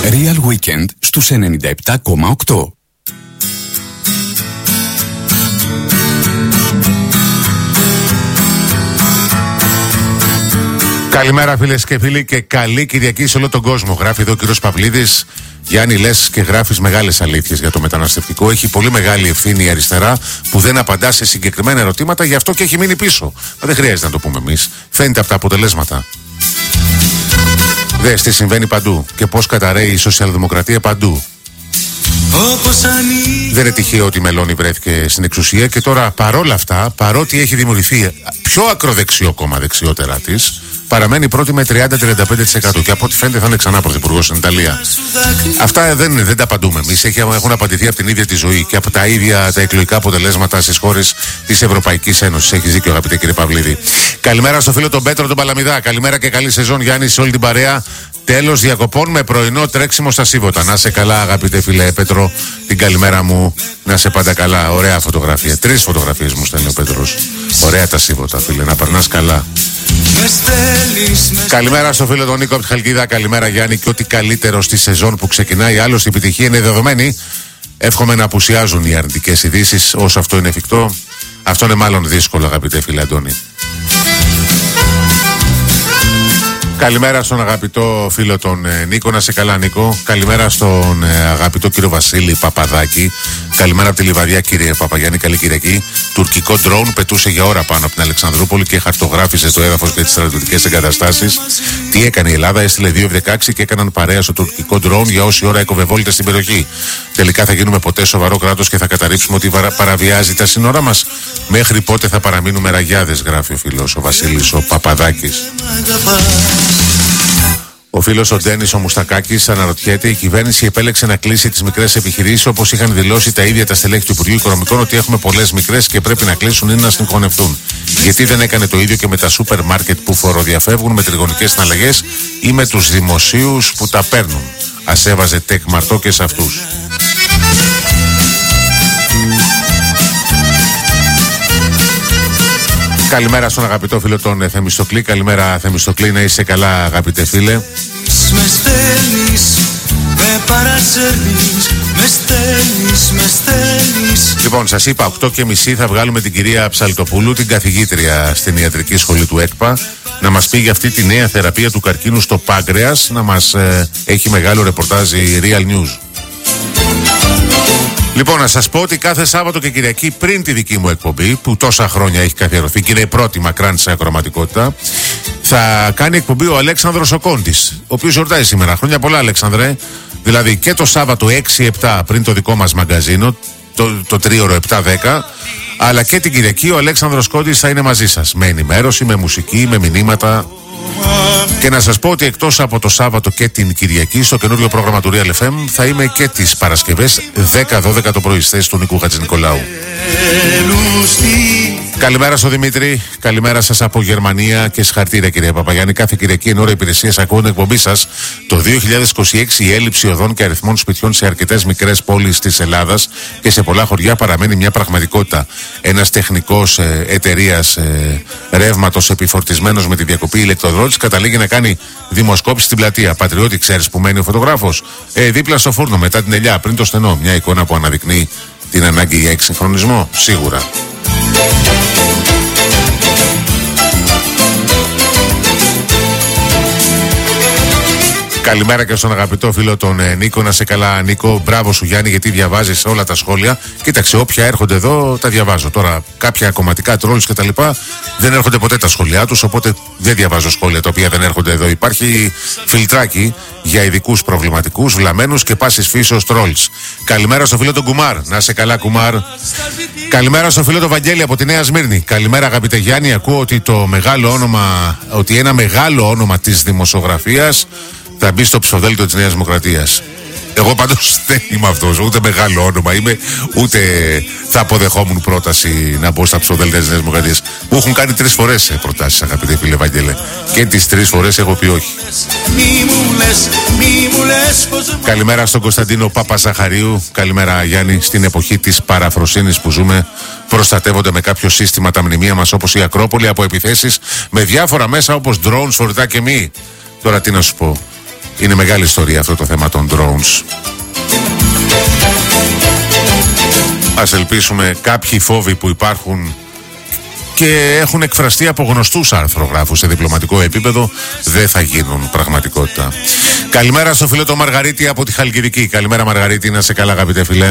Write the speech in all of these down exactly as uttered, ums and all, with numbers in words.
Real Weekend στους ενενήντα επτά κόμμα οκτώ. Καλημέρα φίλες και φίλοι και καλή Κυριακή σε όλο τον κόσμο. Γράφει εδώ ο κύριος Παυλίδης. Γιάννη, λες και γράφεις μεγάλες αλήθειες για το μεταναστευτικό. Έχει πολύ μεγάλη ευθύνη η αριστερά που δεν απαντά σε συγκεκριμένα ερωτήματα, γι' αυτό και έχει μείνει πίσω. Μα δεν χρειάζεται να το πούμε εμείς. Φαίνεται από τα αποτελέσματα. Δες τι συμβαίνει παντού και πώς καταραίει η σοσιαλδημοκρατία παντού. Δεν είναι τυχαίο ότι η Μελώνη βρέθηκε στην εξουσία και τώρα παρόλα αυτά, παρότι έχει δημιουργηθεί πιο ακροδεξιό κόμμα δεξιότερα της, παραμένει πρώτη με τριάντα με τριάντα πέντε τοις εκατό και από ό,τι φαίνεται θα είναι ξανά πρωθυπουργός στην Ιταλία. Αυτά δεν, δεν τα απαντούμε εμείς. Έχουν απαντηθεί από την ίδια τη ζωή και από τα ίδια τα εκλογικά αποτελέσματα στις χώρες της Ευρωπαϊκής Ένωσης. Έχεις δίκιο, αγαπητέ κύριε Παυλίδη. Καλημέρα στο φίλο τον Πέτρο τον Παλαμιδά. Καλημέρα και καλή σεζόν, Γιάννη, σε όλη την παρέα. Τέλος διακοπών με πρωινό τρέξιμο στα Σίβωτα. Να σε καλά, αγαπητέ φίλε Πέτρο, την καλημέρα μου. Να σε πάντα καλά. Ωραία φωτογραφία. Τρεις φωτογραφίες μου στέλνει ο Πέτρος. Ωραία τα Σίβωτα, φίλε. Να περνάς καλά. Καλημέρα στο φίλο τον Νίκο από τη Χαλκίδα. Καλημέρα, Γιάννη, και ό,τι καλύτερο στη σεζόν που ξεκινάει. Άλλωστε η επιτυχία είναι δεδομένη. Εύχομαι να απουσιάζουν οι αρνητικές ειδήσεις όσο αυτό είναι εφικτό. Αυτό είναι μάλλον δύσκολο, αγαπητέ φίλε Αντώνη. Καλημέρα στον αγαπητό φίλο τον ε, Νίκο, να σε καλά Νίκο. Καλημέρα στον ε, αγαπητό κύριο Βασίλη Παπαδάκη. Καλημέρα από τη Λιβαδιά, κύριε Παπαγιάννη, καλή Κυριακή. Τουρκικό ντρόουν πετούσε για ώρα πάνω από την Αλεξανδρούπολη και χαρτογράφησε το έδαφος και τις στρατιωτικές εγκαταστάσεις. Τι έκανε η Ελλάδα, έστειλε δύο εφ δεκαέξι και έκαναν παρέα στο τουρκικό ντρόουν για όση ώρα εκοβεβόλεται στην περιοχή. Τελικά θα γίνουμε ποτέ σοβαρό κράτος και θα καταρρύψουμε ότι παραβιάζει τα σύνορά μας? Μέχρι πότε θα παραμείνουμε ραγιάδες, γράφει ο φίλος ο Βασίλης ο Παπαδάκης. Ο φίλος ο Ντένις ο Μουστακάκης αναρωτιέται: η κυβέρνηση επέλεξε να κλείσει τις μικρές επιχειρήσεις όπως είχαν δηλώσει τα ίδια τα στελέχη του Υπουργείου Οικονομικών ότι έχουμε πολλές μικρές και πρέπει να κλείσουν ή να συγχωνευτούν. Γιατί δεν έκανε το ίδιο και με τα σούπερ μάρκετ που φοροδιαφεύγουν με τριγωνικές συναλλαγές ή με τους δημοσίους που τα παίρνουν? Ας έβαζε τεκ μαρτό και σε αυτούς. Καλημέρα στον αγαπητό φίλο τον Θεμιστοκλή. Καλημέρα Θεμιστοκλή, να είσαι καλά αγαπητέ φίλε. Με στέλνεις, με παρασέρνεις, με στέλνεις, με στέλνεις. Λοιπόν, σας είπα οκτώ και μισή θα βγάλουμε την κυρία Ψαλτοπούλου, την καθηγήτρια στην ιατρική σχολή του ΕΚΠΑ, να μας πει για αυτή τη νέα θεραπεία του καρκίνου στο πάγκρεας. Να μας ε, έχει μεγάλο ρεπορτάζ η Real News. Λοιπόν, να σας πω ότι κάθε Σάββατο και Κυριακή πριν τη δική μου εκπομπή, που τόσα χρόνια έχει καθιερωθεί και είναι η πρώτη μακράν σε ακροματικότητα, θα κάνει εκπομπή ο Αλέξανδρος ο Κόντης, ο οποίος γιορτάζει σήμερα. Χρόνια πολλά, Αλέξανδρε. Δηλαδή και το Σάββατο έξι επτά πριν το δικό μας μαγκαζίνο, το, το τρίωρο επτά δέκα, αλλά και την Κυριακή ο Αλέξανδρος Κόντης θα είναι μαζί σας. Με ενημέρωση, με μουσική, με μηνύματα. Και να σας πω ότι εκτός από το Σάββατο και την Κυριακή στο καινούριο πρόγραμμα του Real εφ εμ θα είμαι και τις Παρασκευές δέκα δώδεκα το πρωί στις του Νικού Χατζηνικολάου. Καλημέρα στο Δημήτρη, καλημέρα σας από Γερμανία και συγχαρητήρια κύριε Παπαγιάννη. Κάθε Κυριακή εν ώρα υπηρεσίας ακούω την εκπομπή σας. Το δύο χιλιάδες είκοσι έξι η έλλειψη οδών και αριθμών σπιτιών σε αρκετές μικρές πόλεις της Ελλάδας και σε πολλά χωριά παραμένει μια πραγματικότητα. Ένας τεχνικός ε, εταιρείας ε, ρεύματος επιφορτισμένος με τη διακοπή ηλεκτροδρότης καταλήγει να κάνει δημοσκόπηση στην πλατεία. Πατριώτη, ξέρεις που μένει ο φωτογράφος? Ε, δίπλα στο φούρνο, μετά την ελιά, πριν το στενό. Μια εικόνα που αναδεικνύει την ανάγκη για εξυγχρονισμό, σίγουρα. Καλημέρα και στον αγαπητό φίλο τον ε, Νίκο. Να σε καλά, Νίκο. Μπράβο σου, Γιάννη, γιατί διαβάζεις όλα τα σχόλια. Κοίταξε, όποια έρχονται εδώ τα διαβάζω. Τώρα, κάποια κομματικά τρόλους και τα λοιπά δεν έρχονται ποτέ τα σχόλιά τους. Οπότε δεν διαβάζω σχόλια τα οποία δεν έρχονται εδώ. Υπάρχει φιλτράκι για ειδικούς προβληματικούς, βλαμμένους και πάσης φύσεως τρόλς. Καλημέρα στο φίλο τον Κουμάρ. Να σε καλά, Κουμάρ. Καλημέρα στο φίλο τον Βαγγέλη από τη Νέα Σμύρνη. Καλημέρα, αγαπητέ Γιάννη. Ακούω ότι, το μεγάλο όνομα, ότι ένα μεγάλο όνομα της δημοσιογραφίας θα μπει στο ψηφοδέλτιο της Νέας Δημοκρατίας. Εγώ πάντως δεν είμαι αυτός, ούτε μεγάλο όνομα είμαι, ούτε θα αποδεχόμουν πρόταση να μπω στα ψηφοδέλτια της Νέας Δημοκρατίας. Μου έχουν κάνει τρεις φορές προτάσεις, αγαπητέ φίλε Βαγγέλε, και τις τρεις φορές έχω πει όχι. Καλημέρα στον Κωνσταντίνο Παπαζαχαρίου. Καλημέρα, Γιάννη. Στην εποχή της παραφροσύνης που ζούμε, προστατεύονται με κάποιο σύστημα τα μνημεία μας, όπως η Ακρόπολη, από επιθέσεις με διάφορα μέσα όπως drones, φορητά και μη. Τώρα τι να σου πω. Είναι μεγάλη ιστορία αυτό το θέμα των drones. Ας ελπίσουμε κάποιοι φόβοι που υπάρχουν και έχουν εκφραστεί από γνωστούς αρθρογράφους σε διπλωματικό επίπεδο δεν θα γίνουν πραγματικότητα. Καλημέρα στο φίλο το Μαργαρίτη από τη Χαλκιδική. Καλημέρα Μαργαρίτη, να σε καλά αγαπητέ φίλε.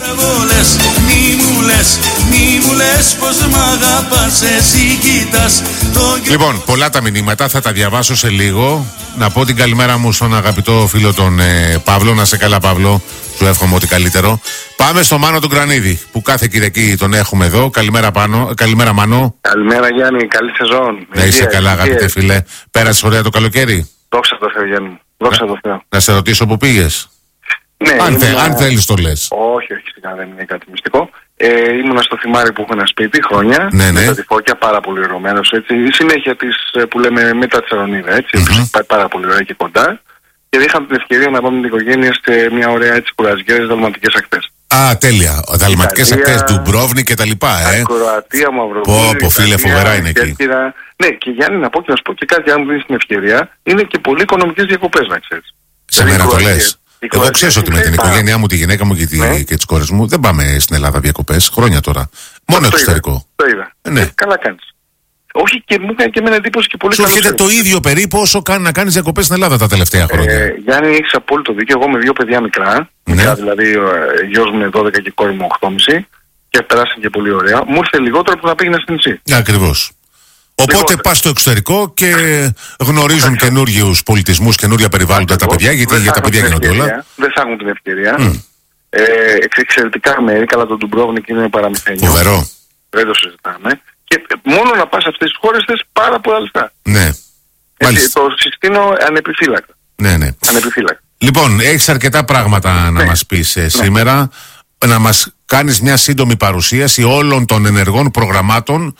Λοιπόν, πολλά τα μηνύματα, θα τα διαβάσω σε λίγο. Να πω την καλημέρα μου στον αγαπητό φίλο τον ε, Παύλο. Να σε καλά Παύλο, σου εύχομαι ό,τι καλύτερο. Πάμε στο Μάνο τον Κρανίδη, που κάθε Κυριακή τον έχουμε εδώ. Καλημέρα, Πάνο. Καλημέρα Μάνο. Καλημέρα Γιάννη, καλή σεζόν. Να είσαι καλά αγαπητέ φίλε. Πέρασες ωραία το καλοκαίρι? Δόξα τω Θεώ Γιάννη, δόξα τω Θεώ. Να σε ρωτήσω που πήγες? Ναι, αν, θε, ήμουνα... αν θέλεις το λες. Όχι, όχι, σιγά δεν είναι κάτι μυστικό. Ε, ήμουνα στο Θυμάρι που έχω ένα σπίτι χρόνια. Ναι, ναι. Με τη Φώκια, πάρα πολύ ερωμένος. Η συνέχεια της που λέμε μετά τη Σαρονίδα, έτσι. Mm-hmm. Πάει πάρα πολύ ωραία και κοντά. Και είχαμε την ευκαιρία να πάμε με την οικογένεια σε μια ωραία έτσι κουραζιέρες δαλματικές ακτές. Α, τέλεια. Δαλματικές ακτές, Ντουμπρόβνη και τα λοιπά, ε. Κροατία, Μαυροβούνιο. Πω, πω, φίλε, φοβερά είναι εκεί. Κέρκυρα. Ναι, και Γιάννη, να πω και να σου πω και κάτι, αν μου δίνεις την ευκαιρία, είναι και πολύ οικονομικές διακοπές, να ξέρεις. Σε μένα το λες. Εγώ ξέρω ότι με την οικογένειά μου, τη γυναίκα μου και, τη, ναι. και τις κόρες μου δεν πάμε στην Ελλάδα διακοπές, χρόνια τώρα. Μόνο το εξωτερικό. Είδα, το είδα. Ναι. Ε, καλά κάνεις. Όχι, και μου έκανε και εμένα εντύπωση και πολύ καλό. Σου έρχεται το ίδιο περίπου όσο κάνει να κάνεις διακοπές στην Ελλάδα τα τελευταία χρόνια. Ε, Γιάννη, έχεις απόλυτο δίκιο. Εγώ με δύο παιδιά μικρά, ναι. μικρά δηλαδή ο γιος μου είναι δώδεκα και η κόρη μου οκτώ και μισή, και περάσαν και πολύ ωραία. Μου ήρθε λιγότερο που να πήγαινα στην νησί. Ακριβώς. Οπότε πας στο εξωτερικό και γνωρίζουν καινούριους πολιτισμούς, καινούρια περιβάλλοντα τα παιδιά, γιατί για τα παιδιά γίνονται όλα. Δεν θα έχουν την ευκαιρία. Mm. Ε, εξαιρετικά μέρη, καλά το Ντουμπρόβνικ είναι παραμυθένιο. Φοβερό. Δεν το συζητάμε. Και μόνο να πας σε αυτές τις χώρες θες πάρα πολλά λεφτά. Ναι. Έτσι, το συστήνω ανεπιφύλακτα. Ναι, ναι. Ανεπιφύλακτα. Λοιπόν, έχεις αρκετά πράγματα να ναι. μας πεις ε, ναι. σήμερα. Να μας κάνεις μια σύντομη παρουσίαση όλων των ενεργών προγραμμάτων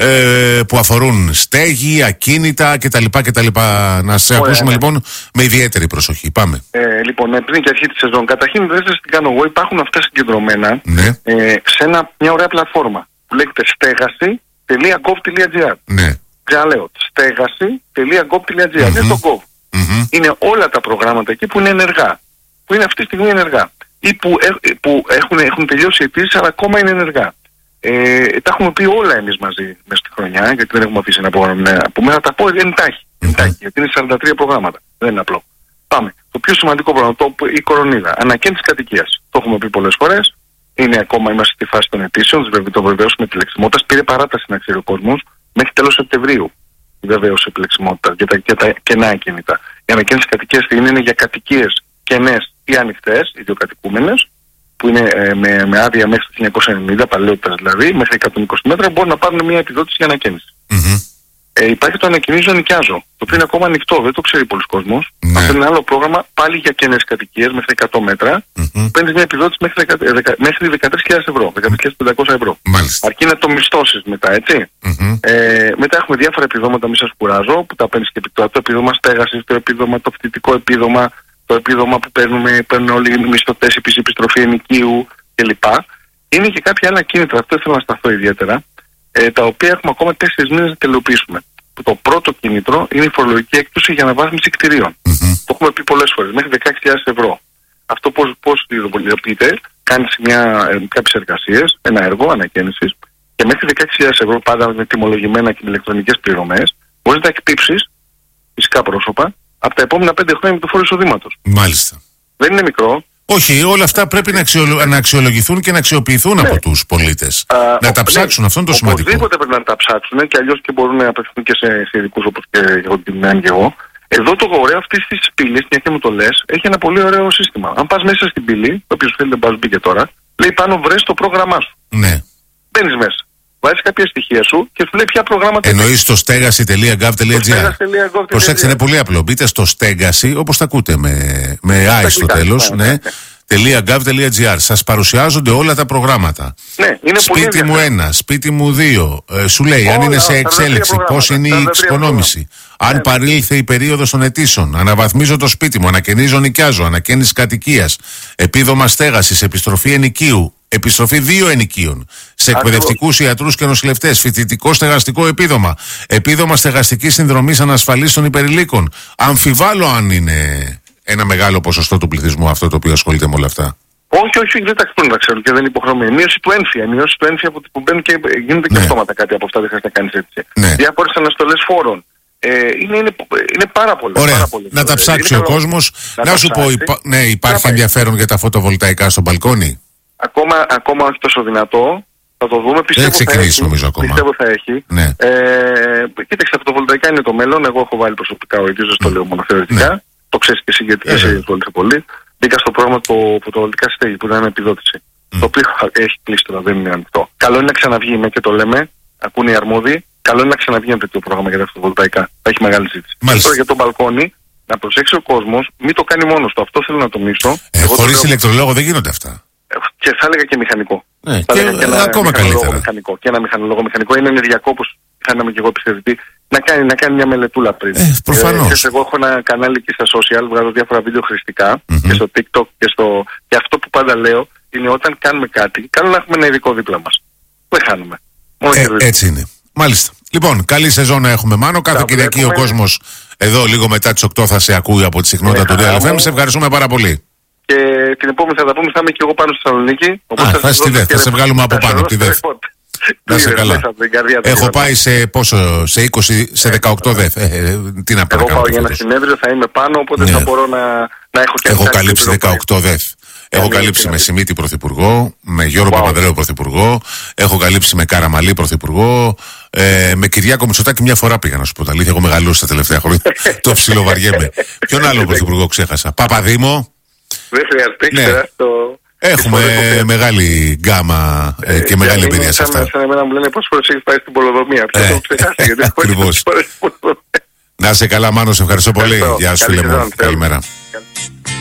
ε, που αφορούν στέγη, ακίνητα κτλ. κτλ. Να σε Ωραία, ακούσουμε ναι. λοιπόν με ιδιαίτερη προσοχή. Πάμε. Ε, λοιπόν, πριν και αρχή τη σεζόν, καταρχήν δεν σας την κάνω εγώ, υπάρχουν αυτά συγκεντρωμένα ναι. ε, σε ένα, μια ωραία πλατφόρμα που λέγεται στέγαση τελεία γκοβ τελεία τζι άρ. Ναι. Ξαναλέω, στέγαση τελεία γκοβ τελεία τζι άρ. Mm-hmm. Είναι στο Gov. Mm-hmm. Είναι όλα τα προγράμματα εκεί που είναι ενεργά. Που είναι αυτή τη στιγμή ενεργά. Ή που, ε, που έχουν, έχουν τελειώσει αιτήσεις, αλλά ακόμα είναι ενεργά. Ε, τα έχουμε πει όλα εμείς μαζί μέσα στη χρονιά, γιατί δεν έχουμε αφήσει ένα πρόγραμμα. Από μένα τα πω εντάχει. Mm-hmm. εντάχει γιατί είναι σαράντα τρία προγράμματα. Δεν είναι απλό. Πάμε. Το πιο σημαντικό πρόγραμμα, το, η κορονίδα. Ανακαίνιση κατοικίας. Το έχουμε πει πολλές φορές. Είναι ακόμα, είμαστε στη φάση των αιτήσεων, το βεβαιώσουμε επιλεξιμότητας. Πήρε παράταση να ξέρει ο κόσμος μέχρι τέλος Σεπτεμβρίου. Η βεβαίωση επιλεξιμότητας για τα, για τα κενά ακίνητα. Η ανακαίνιση κατοικίας είναι, είναι για κατοικίες κενές ή ανοιχτές, ιδιοκατοικούμενες, που είναι ε, με, με άδεια μέχρι το χίλια εννιακόσια ενενήντα, παλαιότητας δηλαδή, μέχρι εκατόν είκοσι μέτρα, μπορούν να πάρουν μια επιδότηση για ανακαίνιση. Mm-hmm. Ε, υπάρχει το ανακαινίζω νοικιάζω, το οποίο είναι ακόμα ανοιχτό, δεν το ξέρει πολλοί κόσμος. Ναι. Αυτό είναι ένα άλλο πρόγραμμα πάλι για κενές κατοικίες μέχρι εκατό μέτρα. Mm-hmm. Παίρνεις μια επιδότηση μέχρι, μέχρι δεκατρείς χιλιάδες ευρώ, δεκατρείς χιλιάδες πεντακόσια ευρώ. Μάλιστα. Αρκεί να το μισθώσεις μετά, έτσι. Mm-hmm. Ε, μετά έχουμε διάφορα επιδόματα, μη σας κουράζω, που τα παίρνεις και το επίδομα στέγασης, το επίδομα, το φοιτητικό επίδομα, το επίδομα που παίρνουμε, παίρνουν όλοι οι μισθωτές, η επιστροφή ενοικίου κλπ. Είναι και κάποια άλλα κίνητρα, αυτό θέλω να σταθώ ιδιαίτερα, ε, τα οποία έχουμε ακόμα τέσσερις μήνες να τελειοποιήσουμε. Το πρώτο κίνητρο είναι η φορολογική έκπτωση για αναβάθμιση κτηρίων. Mm-hmm. Το έχουμε πει πολλές φορές, μέχρι δεκαέξι χιλιάδες ευρώ. Αυτό πώς, πώς υλοποιείται, κάνεις μια, ε, κάποιες εργασίες, ένα έργο ανακαίνησης, και μέχρι δεκαέξι χιλιάδες ευρώ, πάντα με τιμολογημένα και με ηλεκτρονικές πληρωμές, μπορείς να εκπίψεις φυσικά πρόσωπα από τα επόμενα πέντε χρόνια με το φόρο εισοδήματος. Μάλιστα. Δεν είναι μικρό. Όχι, όλα αυτά πρέπει να, αξιολο... να αξιολογηθούν και να αξιοποιηθούν ναι. από τους πολίτες. Α, να ο... τα ψάξουν, ναι. αυτό είναι το σημαντικό. Οπωσδήποτε πρέπει να τα ψάξουν και αλλιώς και μπορούν να απευθυνθούν και σε, σε ειδικούς όπως και εγώ την και εγώ. Εδώ το ωραίο αυτής της πύλης, μια και μου το λες, έχει ένα πολύ ωραίο σύστημα. Αν πας μέσα στην πύλη, το οποίο σου θέλει να πας μπήκε τώρα, λέει πάνω βρες το πρόγραμμά σου. Ναι. Μπαίνεις μέσα. Βάζεις κάποια στοιχεία σου και σου λέει ποια προγράμματα. Εννοείς στο στέγαση τελεία γκοβ τελεία τζι άρ. Προσέξτε, είναι πολύ απλό. Μπείτε στο στέγαση, όπως τα ακούτε, με, με άι στο τέλος. Ναι. ναι. .gov.gr. Σας παρουσιάζονται όλα τα προγράμματα. Ναι, είναι σπίτι πολύ μου ένα, σπίτι μου δύο. Ε, σου λέει όλα, αν είναι σε εξέλιξη, πώς είναι η εξοικονόμηση. Αν ναι. παρήλθε η περίοδος των αιτήσεων. Αναβαθμίζω το σπίτι μου, ανακαινίζω, νοικιάζω, ανακαίνιση κατοικίας, επίδομα στέγασης, επιστροφή ενοικίου, επιστροφή δύο ενοικίων, σε εκπαιδευτικούς ιατρούς και νοσηλευτές, φοιτητικό στεγαστικό επίδομα, επίδομα στεγαστικής συνδρομής ανασφαλής των υπερηλίκων. Αμφιβάλλω αν είναι μεγάλο ποσοστό του πληθυσμού αυτό το οποίο ασχολείται με όλα αυτά. Όχι, όχι, δεν τα ξέρουν, τα ξέρουν και δεν είναι υποχρεωμένοι. Μείωση του ένφια. Μείωση του ένφια που μπαίνουν και γίνονται και ναι. αυτόματα κάτι από αυτά, δεν χρειάζεται να κάνει έτσι. Ναι. Διάφορες αναστολές φόρων. Ε, είναι, είναι, είναι πάρα πολλά. Ωραία. Πάρα πολλά. Να τα ψάξει ο κόσμος. Να, να σου πω, υπά... ναι, υπάρχει να ενδιαφέρον για τα φωτοβολταϊκά στο μπαλκόνι. Ακόμα, ακόμα όχι τόσο δυνατό. Θα το δούμε. Πιστεύω δεν θα έχει. Νομίζω, ακόμα. Πιστεύω θα έχει. Ναι. Ε, κοίταξε, τα φωτοβολταϊκά είναι το μέλλον. Εγώ έχω βάλει προσωπικά ο ίδιος, δεν το λέω μόνο θεωρητικά. Ναι. Το ξέρεις και εσύ γιατί εσύ ασχολείσαι πολύ. Μπήκα στο πρόγραμμα του φωτοβολταϊκά στέγη που ήταν επιδότηση. Mm. Το οποίο έχει κλείσει τώρα, δεν είναι ανοιχτό. Καλό είναι να ξαναβγεί, με και το λέμε, ακούνε οι αρμόδιοι. Καλό είναι να ξαναβγεί ένα τέτοιο πρόγραμμα για τα φωτοβολταϊκά. Θα έχει μεγάλη ζήτηση. Τώρα για το μπαλκόνι, να προσέξει ο κόσμος, μην το κάνει μόνος του. Αυτό θέλω να τονίσω. Ε, χωρίς λέω... ηλεκτρολόγο δεν γίνονται αυτά. Και θα έλεγα και μηχανικό. Ε, θα και, και ένα ακόμα καλύτερα. Μηχανικό. Και ένα μηχανολόγο μηχανικό. Είναι ενεργειακό, όπως θα είμαι και εγώ πιστευτή, να κάνει, να κάνει μια μελετούλα πριν. Ε, προφανώς. Ε, εγώ έχω ένα κανάλι εκεί στα social, βγάζω διάφορα βίντεο χρηστικά mm-hmm. και στο TikTok και στο. Και αυτό που πάντα λέω είναι όταν κάνουμε κάτι, καλό να έχουμε ένα ειδικό δίπλα μας. Δεν χάνουμε. Ε, έτσι είναι. Μάλιστα. Λοιπόν, καλή σεζόν να έχουμε, Μάνο. Κάθε τα Κυριακή βλέπουμε... ο κόσμος εδώ λίγο μετά τις οκτώ θα σε ακούει από τη συχνότητα ε, του Real εφ εμ. Σε ευχαριστούμε πάρα πολύ. Και την επόμενη θα τα πούμε, θα είμαι και εγώ πάνω στη Θεσσαλονίκη. Α, θα, θα, θα, θα σε βγάλουμε από πάνω από τη ΔΕΘ. Να σε καλά. Έχω πάει σε πόσο, σε είκοσι, σε δεκαοκτώ ΔΕΘ. Ε, ε, τι να Εγώ πάω για ένα συνέδριο, θα είμαι πάνω, οπότε ναι. θα μπορώ να, να έχω και Έχω καλύψει δεκαοκτώ ΔΕΘ. Έχω καλύψει με Σιμίτη Πρωθυπουργό, με Γιώργο wow. Παπανδρέου Πρωθυπουργό, έχω καλύψει με Καραμαλή Πρωθυπουργό, ε, με Κυριάκο Μητσοτάκη μια φορά πήγα να σου πω τα αλήθεια. Έχω μεγαλώσει τα τελευταία χρόνια. Το ψιλοβαριέμαι. Ποιον άλλο Πρωθυπουργό ξέχασα. Παπαδήμο. Δεν χρειάζεται, ναι. το... Έχουμε μεγάλη γκάμα ε, και ε, μεγάλη εμπειρία σε αυτά. Σαν εμένα μου λένε πόσες φορές έχεις πάει στην Πολοδομία. Αυτό το ξεχάσει, γιατί έχω πάει πολλές φορές στην Πολοδομία. Να είσαι καλά, Μάνο, σε ευχαριστώ πολύ. Γεια σου, φίλε μου. Καλημέρα.